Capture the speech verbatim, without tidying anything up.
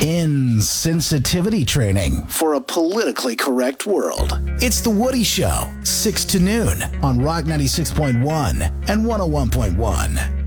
insensitivity training for a politically correct world. It's The Woody Show, six to noon on Rock ninety-six point one and one oh one point one.